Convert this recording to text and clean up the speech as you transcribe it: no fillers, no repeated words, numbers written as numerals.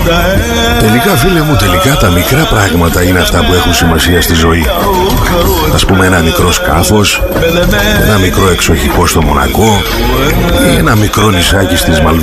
Τελικά, φίλε μου, τελικά τα μικρά πράγματα είναι αυτά που έχουν σημασία στη ζωή. Ας πούμε ένα μικρό σκάφος, ένα μικρό εξοχικό στο Μονακό ή ένα μικρό νησάκι στις Μαλδίβες.